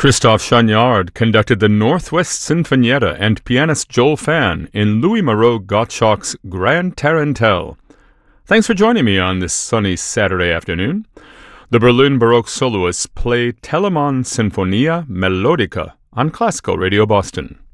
Christophe Chagnard conducted the Northwest Sinfonietta and pianist Joel Fan in Louis Moreau Gottschalk's Grand Tarantelle. Thanks for joining me on this sunny Saturday afternoon. The Berlin Baroque soloists play Telemann Sinfonia Melodica on Classical Radio Boston.